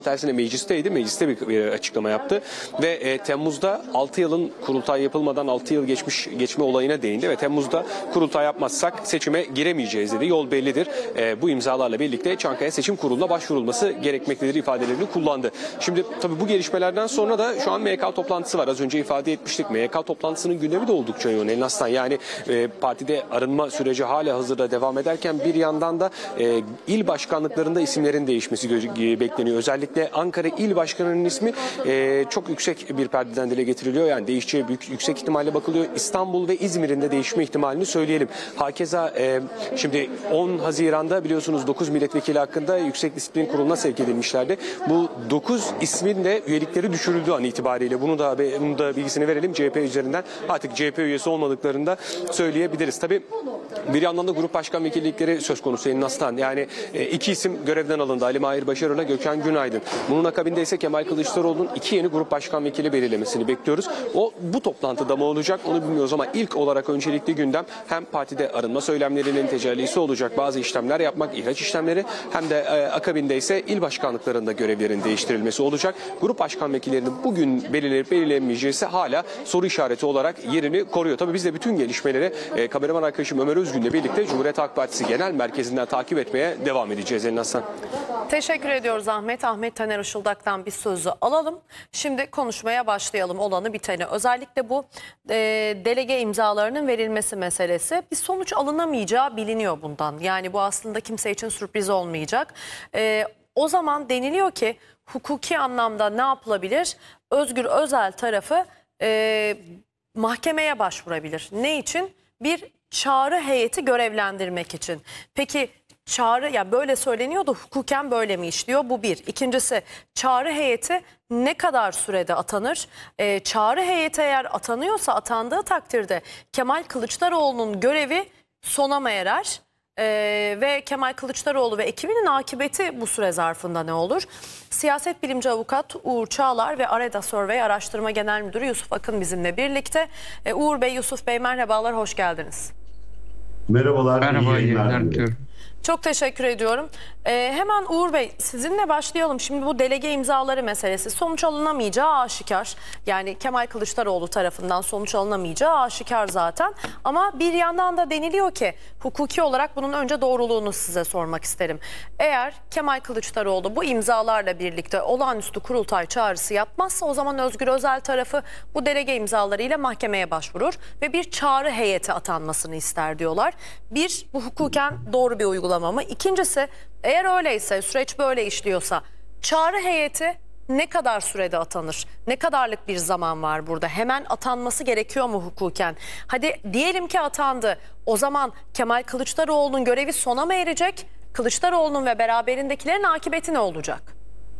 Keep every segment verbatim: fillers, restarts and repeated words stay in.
Tersine meclisteydi. Mecliste bir, bir açıklama yaptı ve e, Temmuz'da altı yılın kurultay yapılmadan altı yıl geçmiş geçme olayına değindi ve Temmuz'da kurultay yapmazsak seçime giremeyeceğiz dedi. Yol bellidir. E, bu imzalarla birlikte Çankaya Seçim Kurulu'na başvurulması gerekmektedir ifadelerini kullandı. Şimdi tabii bu gelişmelerden sonra da şu an M Y K toplantısı var. Az önce ifade etmiştik. M Y K toplantısının gündemi de oldukça yoğun. Elnaslan yani e, partide arınma süreci hala hazırda devam ederken bir yandan da e, il başkanlıklarında isimlerin değişmesi bekleniyor. Özellikle Ankara İl Başkanı'nın ismi e, çok yüksek bir perdeden dile getiriliyor. Yani değişeceği büyük, yüksek ihtimalle bakılıyor. İstanbul ve İzmir'in de değişme ihtimalini söyleyelim. Hakeza e, şimdi on Haziran'da biliyorsunuz dokuz milletvekili hakkında Yüksek Disiplin Kurulu'na sevk edilmişlerdi. Bu dokuz ismin de üyelikleri düşürüldü an itibariyle. Bunu da, bunu da bilgisini verelim C H P üzerinden. Artık C H P üyesi olmadıklarını da söyleyebiliriz. Tabii bir yandan da grup başkan vekillikleri söz konusu Elnaslan. Yani e, iki isim görevden alındı. Ali Mahir Başarır'la Gökhan Günaydın. Bunun akabinde ise Kemal Kılıçdaroğlu'nun iki yeni grup başkan vekili belirlemesini bekliyoruz. O bu toplantıda mı olacak onu bilmiyoruz ama ilk olarak öncelikli gündem hem partide arınma söylemlerinin tecellisi olacak bazı işlemler yapmak, ihraç işlemleri hem de e, akabinde ise il başkanlıklarında görevlerin değiştirilmesi olacak. Grup başkan vekillerinin bugün belirlenip belirlenmeyeceği ise hala soru işareti olarak yerini koruyor. Tabii biz de bütün gelişmeleri e, kameraman arkadaşım Ömer Özgün'le birlikte Cumhuriyet Halk Partisi Genel Merkezi'nden takip etmeye devam edeceğiz Elnaslan. Teşekkür ediyoruz Ahmet. Ahmet Taner Işıldak'tan bir sözü alalım. Şimdi konuşmaya başlayalım olanı biteni. Özellikle bu e, delege imzalarının verilmesi meselesi bir sonuç alınamayacağı biliniyor bundan. Yani bu aslında kimse için sürpriz olmayacak. E, o zaman deniliyor ki hukuki anlamda ne yapılabilir? Özgür Özel tarafı e, mahkemeye başvurabilir. Ne için? Bir çağrı heyeti görevlendirmek için. Peki çağrı ya böyle söyleniyor da hukuken böyle mi işliyor? Bu bir. İkincisi çağrı heyeti ne kadar sürede atanır? Ee, çağrı heyeti eğer atanıyorsa atandığı takdirde Kemal Kılıçdaroğlu'nun görevi sona mı erer? Ee, ve Kemal Kılıçdaroğlu ve ekibinin akıbeti bu süre zarfında ne olur? Siyaset bilimci avukat Uğur Çağlar ve Areda Survey Araştırma Genel Müdürü Yusuf Akın bizimle birlikte. Ee, Uğur Bey, Yusuf Bey merhabalar, hoş geldiniz. Merhabalar. Merhaba, iyi yayınlar diliyorum. Çok teşekkür ediyorum. Ee, hemen Uğur Bey sizinle başlayalım. Şimdi bu delege imzaları meselesi sonuç alınamayacağı aşikar. Yani Kemal Kılıçdaroğlu tarafından sonuç alınamayacağı aşikar zaten. Ama bir yandan da deniliyor ki hukuki olarak bunun önce doğruluğunu size sormak isterim. Eğer Kemal Kılıçdaroğlu bu imzalarla birlikte olağanüstü kurultay çağrısı yapmazsa o zaman Özgür Özel tarafı bu delege imzalarıyla mahkemeye başvurur ve bir çağrı heyeti atanmasını ister diyorlar. Bir, bu hukuken doğru bir uygulama mı? İkincisi eğer öyleyse süreç böyle işliyorsa çağrı heyeti ne kadar sürede atanır? Ne kadarlık bir zaman var burada? Hemen atanması gerekiyor mu hukuken? Hadi diyelim ki atandı. O zaman Kemal Kılıçdaroğlu'nun görevi sona mı erecek? Kılıçdaroğlu'nun ve beraberindekilerin akıbeti ne olacak?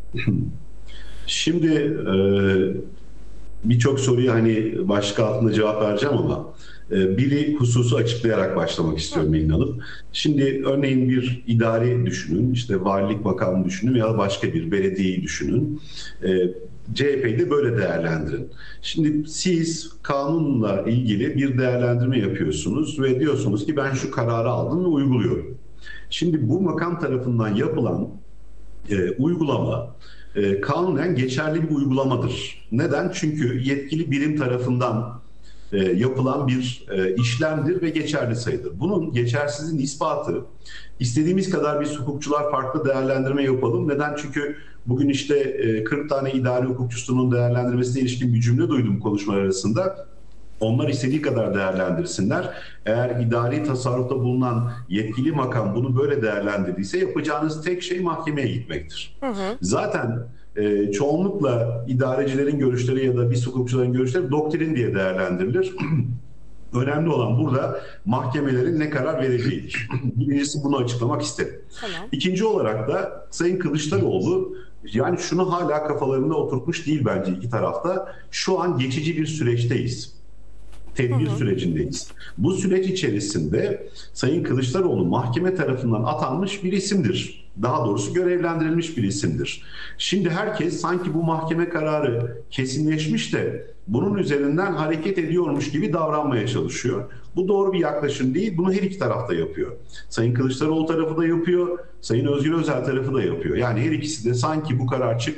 Şimdi e, birçok soruya hani başlık altında cevap vereceğim ama e, biri hususu açıklayarak başlamak istiyorum Elin Hanım. Şimdi örneğin bir idare düşünün, işte valilik makamı düşünün ya da başka bir belediyeyi düşünün. E, C H P'yi de böyle değerlendirin. Şimdi siz kanunla ilgili bir değerlendirme yapıyorsunuz ve diyorsunuz ki ben şu kararı aldım ve uyguluyorum. Şimdi bu makam tarafından yapılan e, uygulama e, kanunen geçerli bir uygulamadır. Neden? Çünkü yetkili birim tarafından e, yapılan bir e, işlemdir ve geçerli sayılır. Bunun geçersizliğin ispatı istediğimiz kadar biz hukukçular farklı değerlendirme yapalım. Neden? Çünkü bugün işte e, kırk tane idari hukukçusunun değerlendirmesine ilişkin bir cümle duydum konuşmalar arasında. Onlar istediği kadar değerlendirsinler. Eğer idari tasarrufta bulunan yetkili makam bunu böyle değerlendirdiyse yapacağınız tek şey mahkemeye gitmektir. Hı hı. Zaten e, çoğunlukla idarecilerin görüşleri ya da biz hukukçuların görüşleri doktrin diye değerlendirilir. Önemli olan burada mahkemelerin ne karar vereceğidir. Birincisi bunu açıklamak isterim. Tamam. İkinci olarak da Sayın Kılıçdaroğlu yani şunu hala kafalarında oturtmuş değil bence iki tarafta. Şu an geçici bir süreçteyiz. Tedbir hı hı. sürecindeyiz. Bu süreç içerisinde Sayın Kılıçdaroğlu mahkeme tarafından atanmış bir isimdir. Daha doğrusu görevlendirilmiş bir isimdir. Şimdi herkes sanki bu mahkeme kararı kesinleşmiş de bunun üzerinden hareket ediyormuş gibi davranmaya çalışıyor. Bu doğru bir yaklaşım değil. Bunu her iki tarafta yapıyor. Sayın Kılıçdaroğlu tarafı da yapıyor, Sayın Özgür Özel tarafı da yapıyor. Yani her ikisi de sanki bu karar çıktı.